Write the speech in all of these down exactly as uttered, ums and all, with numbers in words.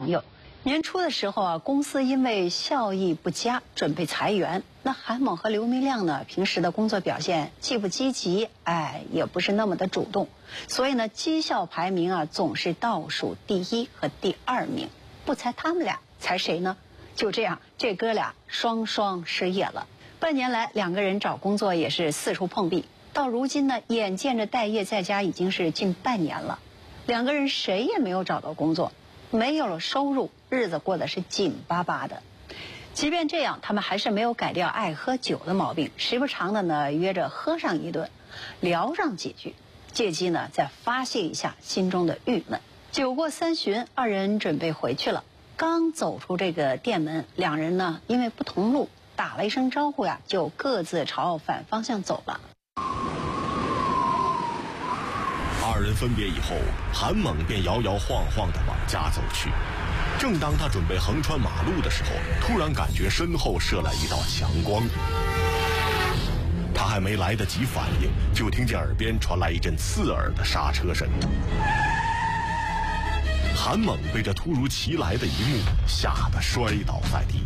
朋友。年初的时候啊，公司因为效益不佳，准备裁员。那韩猛和刘明亮呢，平时的工作表现既不积极，哎，也不是那么的主动，所以呢，绩效排名啊总是倒数第一和第二名。不裁他们俩，裁谁呢？就这样，这哥俩双双失业了。半年来，两个人找工作也是四处碰壁。到如今呢，眼见着待业在家已经是近半年了，两个人谁也没有找到工作，没有了收入，日子过得是紧巴巴的。即便这样，他们还是没有改掉爱喝酒的毛病，时不常的呢约着喝上一顿，聊上几句，借机呢再发泄一下心中的郁闷。酒过三巡，二人准备回去了。刚走出这个店门，两人呢因为不同路，打了一声招呼呀，就各自朝反方向走了。 二人分别以后，韩猛便摇摇晃晃地往家走去。正当他准备横穿马路的时候，突然感觉身后射来一道强光。他还没来得及反应，就听见耳边传来一阵刺耳的刹车声。韩猛被这突如其来的一幕吓得摔倒在地。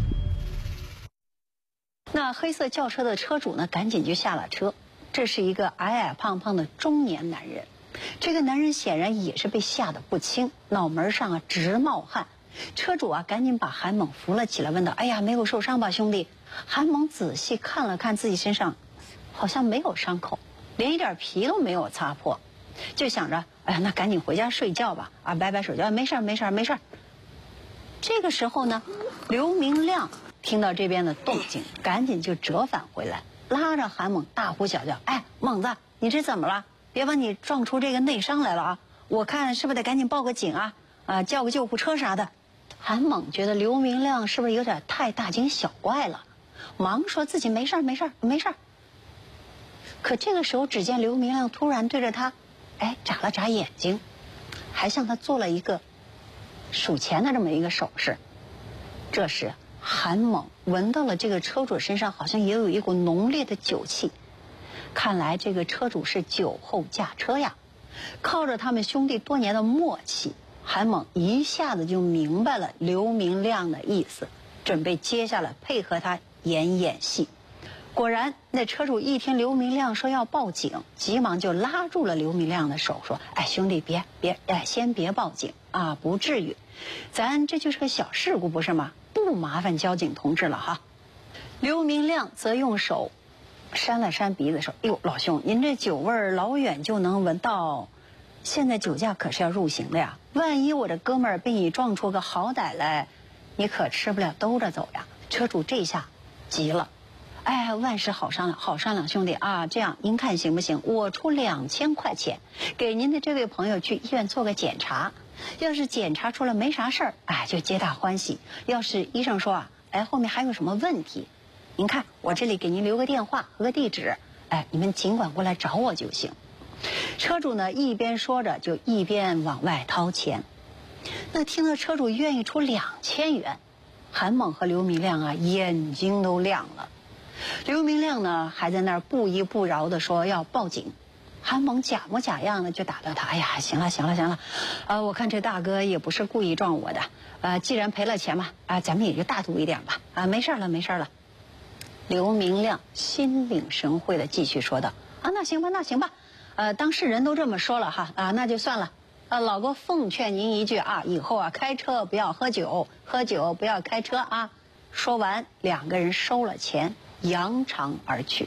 那黑色轿车的车主呢，赶紧就下了车。这是一个矮矮胖胖的中年男人。这个男人显然也是被吓得不轻，脑门上啊直冒汗。车主啊赶紧把韩猛扶了起来，问道：“哎呀，没有受伤吧，兄弟？”韩猛仔细看了看自己身上，好像没有伤口，连一点皮都没有擦破，就想着：“哎呀，那赶紧回家睡觉吧。”啊，摆摆手就：“没事没事没事。”这个时候呢，刘明亮听到这边的动静，赶紧就折返回来，拉着韩猛大呼小叫：“哎，猛子，你这怎么了？别把你撞出这个内伤来了啊！我看是不是得赶紧报个警啊？啊，叫个救护车啥的。”韩猛觉得刘明亮是不是有点太大惊小怪了，忙说自己没事没事没事。可这个时候，只见刘明亮突然对着他，哎，眨了眨眼睛，还向他做了一个数钱的这么一个手势。这时，韩猛闻到了这个车主身上好像也有一股浓烈的酒气。看来这个车主是酒后驾车呀。靠着他们兄弟多年的默契，韩猛一下子就明白了刘明亮的意思，准备接下来配合他演演戏。果然，那车主一听刘明亮说要报警，急忙就拉住了刘明亮的手，说：“哎，兄弟，别别，哎，先别报警啊，不至于，咱这就是个小事故，不是吗？不麻烦交警同志了哈。”刘明亮则用手扇了扇鼻子，说：“哎呦，老兄，您这酒味儿老远就能闻到，现在酒驾可是要入刑的呀！万一我这哥们儿被你撞出个好歹来，你可吃不了兜着走呀！”车主这下急了。哎，万事好商量，好商量，兄弟啊，这样您看行不行？我出两千块钱，给您的这位朋友去医院做个检查。要是检查出了没啥事儿，哎，就皆大欢喜；要是医生说啊，哎，后面还有什么问题，您看我这里给您留个电话和个地址，哎，你们尽管过来找我就行。车主呢一边说着，就一边往外掏钱。那听到车主愿意出两千元，韩猛和刘明亮啊眼睛都亮了。刘明亮呢还在那儿不依不饶地说要报警，韩猛假模假样的就打断他：“哎呀，行了行了行了，呃，我看这大哥也不是故意撞我的，呃，既然赔了钱嘛，啊、呃，咱们也就大度一点吧，啊、呃，没事了没事了。”刘明亮心领神会的继续说道：“啊，那行吧那行吧，呃，当事人都这么说了哈，啊，那就算了。呃，老哥奉劝您一句啊，以后啊开车不要喝酒，喝酒不要开车啊。”说完，两个人收了钱，扬长而去。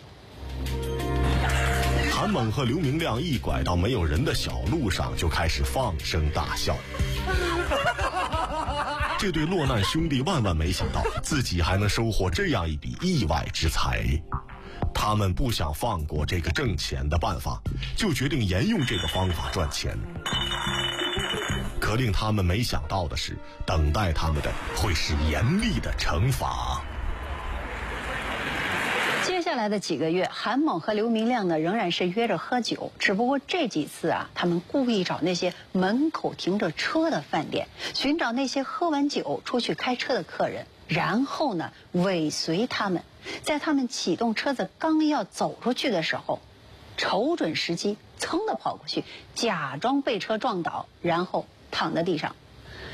韩猛和刘明亮一拐到没有人的小路上，就开始放声大笑。这对落难兄弟万万没想到，自己还能收获这样一笔意外之财。他们不想放过这个挣钱的办法，就决定沿用这个方法赚钱。可令他们没想到的是，等待他们的会是严厉的惩罚。 接下来的几个月，韩猛和刘明亮呢仍然是约着喝酒，只不过这几次啊，他们故意找那些门口停着车的饭店，寻找那些喝完酒出去开车的客人，然后呢尾随他们，在他们启动车子刚要走出去的时候，瞅准时机，噌的跑过去，假装被车撞倒，然后躺在地上。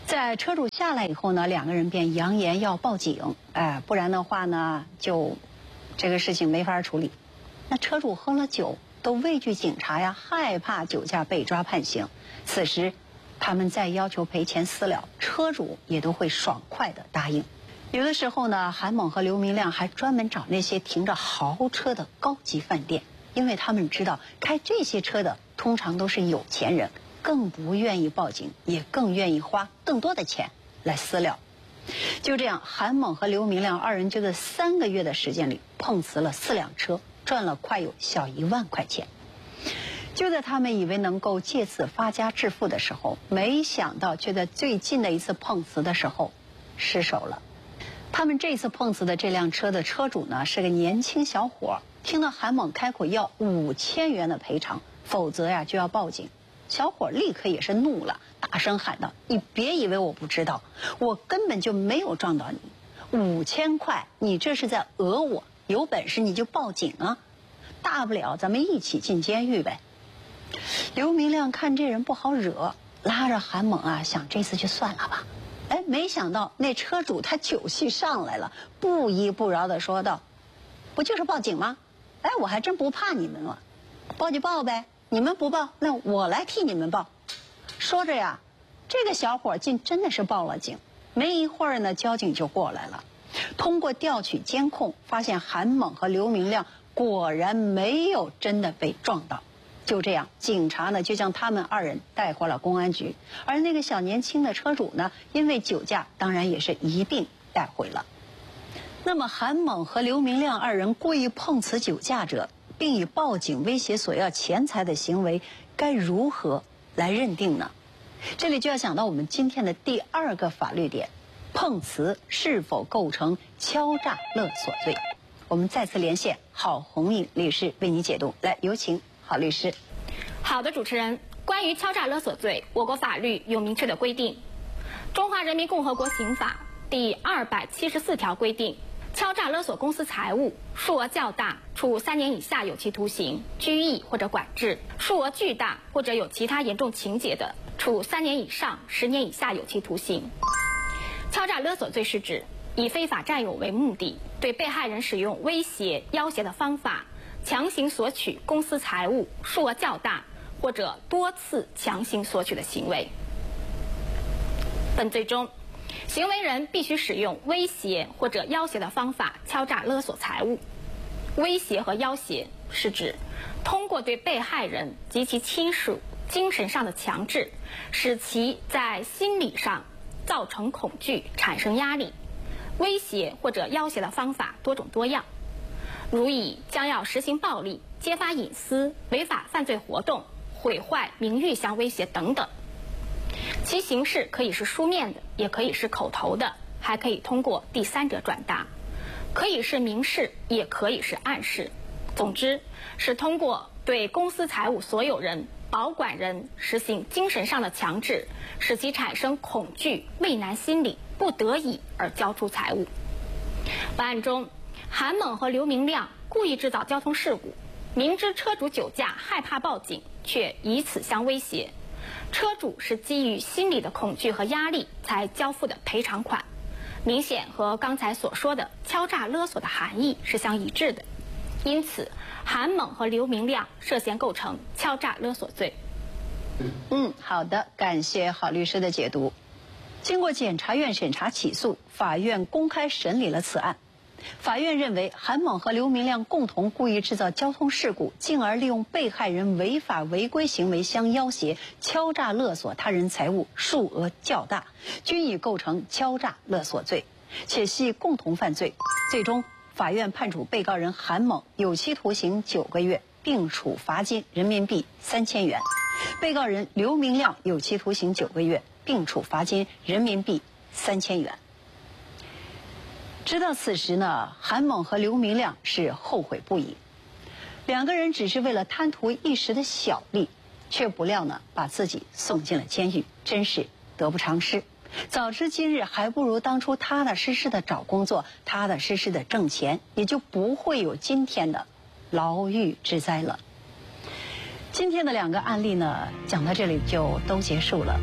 在车主下来以后呢，两个人便扬言要报警，哎，不然的话呢，就这个事情没法处理。那车主喝了酒，都畏惧警察呀，害怕酒驾被抓判刑。此时，他们再要求赔钱私了，车主也都会爽快的答应。有的时候呢，韩猛和刘明亮还专门找那些停着豪车的高级饭店，因为他们知道开这些车的通常都是有钱人，更不愿意报警，也更愿意花更多的钱来私了。就这样，韩猛和刘明亮二人就在三个月的时间里碰瓷了四辆车，赚了快有小一万块钱。就在他们以为能够借此发家致富的时候，没想到却在最近的一次碰瓷的时候失手了。他们这次碰瓷的这辆车的车主呢，是个年轻小伙，听到韩猛开口要五千元的赔偿，否则呀就要报警。小伙立刻也是怒了，大声喊道：“你别以为我不知道，我根本就没有撞到你，五千块，你这是在讹我，有本事你就报警啊，大不了咱们一起进监狱呗。”刘明亮看这人不好惹，拉着韩猛啊，想这次就算了吧。哎，没想到那车主他酒气上来了，不依不饶地说道：“不就是报警吗？哎，我还真不怕你们了，报就报呗，你们不报，那我来替你们报。”说着呀，这个小伙竟真的是报了警。没一会儿呢，交警就过来了。通过调取监控，发现韩猛和刘明亮果然没有真的被撞到。就这样，警察呢就将他们二人带回了公安局，而那个小年轻的车主呢，因为酒驾，当然也是一并带回了。那么，韩猛和刘明亮二人故意碰瓷酒驾者，并以报警威胁索要钱财的行为，该如何来认定呢？这里就要讲到我们今天的第二个法律点：碰瓷是否构成敲诈勒索罪？我们再次连线郝红颖律师为你解读。来，有请郝律师。 好的，主持人，关于敲诈勒索罪，我国法律有明确的规定。中华人民共和国刑法第二百七十四条规定，敲诈勒索公私财物，数额较大，处三年以下有期徒刑、拘役或者管制；数额巨大或者有其他严重情节的，处三年以上十年以下有期徒刑。敲诈勒索罪是指以非法占有为目的，对被害人使用威胁、要挟的方法，强行索取公私财物，数额较大或者多次强行索取的行为。本罪中，行为人必须使用威胁或者要挟的方法敲诈勒索财物。威胁和要挟是指通过对被害人及其亲属精神上的强制，使其在心理上造成恐惧，产生压力。威胁或者要挟的方法多种多样，如以将要实行暴力、揭发隐私、违法犯罪活动、毁坏名誉相威胁等等。其形式可以是书面的，也可以是口头的，还可以通过第三者转达，可以是明示，也可以是暗示。总之，是通过对公私财物所有人、保管人实行精神上的强制，使其产生恐惧、畏难心理，不得已而交出财物。本案中，韩猛和刘明亮故意制造交通事故，明知车主酒驾害怕报警，却以此相威胁。车主是基于心理的恐惧和压力才交付的赔偿款，明显和刚才所说的敲诈勒索的含义是相一致的。因此，韩猛和刘明亮涉嫌构成敲诈勒索罪。 嗯，好的，感谢郝律师的解读。经过检察院审查起诉，法院公开审理了此案。法院认为，韩猛和刘明亮共同故意制造交通事故，进而利用被害人违法违规行为相要挟，敲诈勒索他人财物，数额较大，均已构成敲诈勒索罪，且系共同犯罪。最终，法院判处被告人韩猛有期徒刑九个月，并处罚金人民币三千元；被告人刘明亮有期徒刑九个月，并处罚金人民币三千元。直到此时呢，韩猛和刘明亮是后悔不已。两个人只是为了贪图一时的小利，却不料呢把自己送进了监狱，真是得不偿失。早知今日，还不如当初踏踏实实的找工作，踏踏实实的挣钱，也就不会有今天的牢狱之灾了。今天的两个案例呢，讲到这里就都结束了。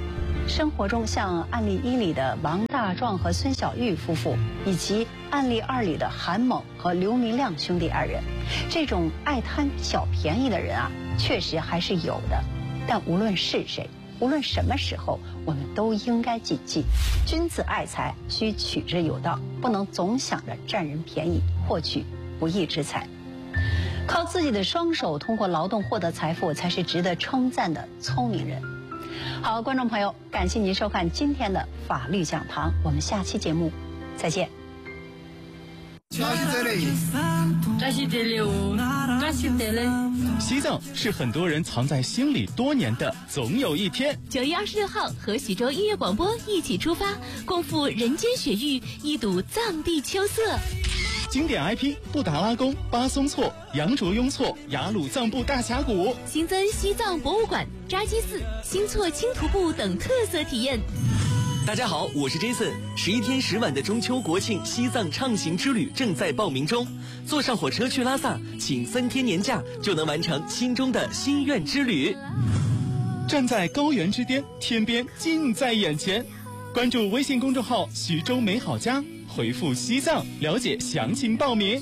生活中像案例一里的王大壮和孙小玉夫妇，以及案例二里的韩猛和刘明亮兄弟二人，这种爱贪小便宜的人啊，确实还是有的。但无论是谁，无论什么时候，我们都应该谨记：君子爱财，须取之有道，不能总想着占人便宜，获取不义之财。靠自己的双手通过劳动获得财富，才是值得称赞的聪明人。好，观众朋友，感谢您收看今天的法律讲堂，我们下期节目再见。 西藏是很多人藏在心里多年的总有一天。 九月二十六号，和徐州音乐广播一起出发，共赴人间雪域，一睹藏地秋色。 经典 I P 布达拉宫、巴松措、羊卓雍措、雅鲁藏布大峡谷， 新增西藏博物馆、扎基寺、新措轻徒步等特色体验。 大家好，我是 Jason。十一天十晚的中秋国庆西藏畅行之旅正在报名中，坐上火车去拉萨，请三天年假就能完成心中的心愿之旅。 站在高原之巅，天边近在眼前。关注微信公众号徐州美好家，回复西藏了解详情报名。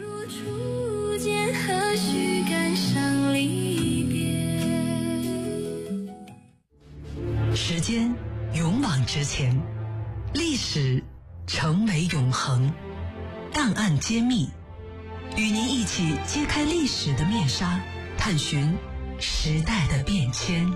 时间勇往直前，历史成为永恒。档案揭秘，与您一起揭开历史的面纱，探寻时代的变迁。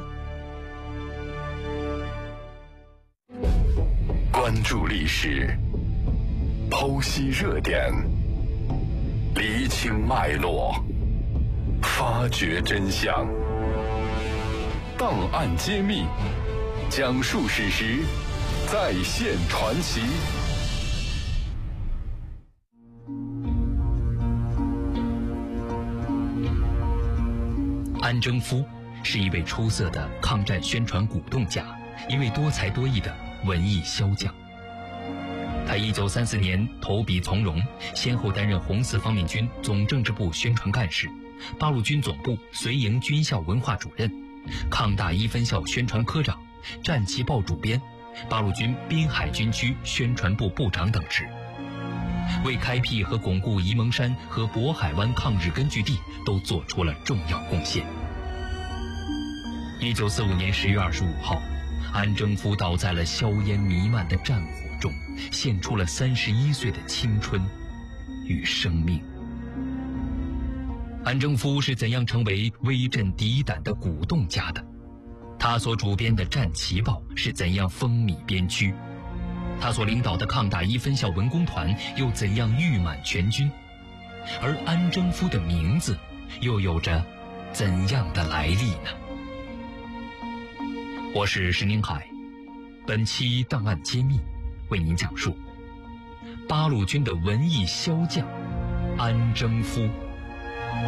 关注历史，剖析热点，厘清脉络，发掘真相。档案揭秘，讲述史实，再现传奇。 安征夫是一位出色的抗战宣传鼓动家，一位多才多艺的文艺骁将。他一九三四年投笔从戎，先后担任红四方面军总政治部宣传干事、八路军总部绥营军校文化主任、抗大一分校宣传科长、战旗报主编、八路军滨海军区宣传部部长等职，为开辟和巩固沂蒙山和渤海湾抗日根据地都做出了重要贡献。一九四五年十月二十五号，安征夫倒在了硝烟弥漫的战火中，献出了三十一岁的青春与生命。安征夫是怎样成为威震敌胆的鼓动家的？他所主编的《战旗报》是怎样风靡边区？他所领导的抗大一分校文工团又怎样誉满全军？而安征夫的名字又有着怎样的来历呢？我是石宁海，本期档案揭秘为您讲述八路军的文艺骁将安征夫。